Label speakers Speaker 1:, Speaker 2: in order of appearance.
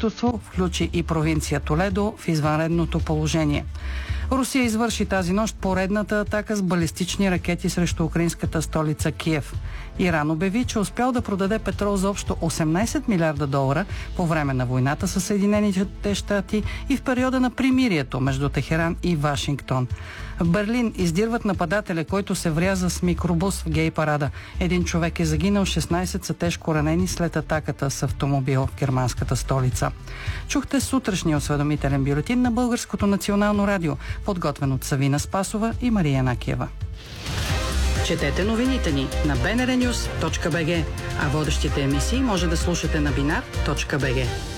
Speaker 1: правителство включи и провинция Толедо в извънредното положение. Русия извърши тази нощ поредната атака с балистични ракети срещу украинската столица Киев. Иран обяви, че успял да продаде петрол за общо 18 милиарда долара по време на войната с Съединените щати и в периода на примирието между Техеран и Вашингтон. В Берлин издирват нападателя, който се вряза с микробус в гей парада. Един човек е загинал, 16 са тежко ранени след атаката с автомобил в германската столица. Чухте сутрешния осведомителен бюлетин на Българското национално радио, подготвен от Савина Спасова и Мария Накиева. Четете новините ни на bnrnews.bg, а водещите емисии може да слушате на binar.bg.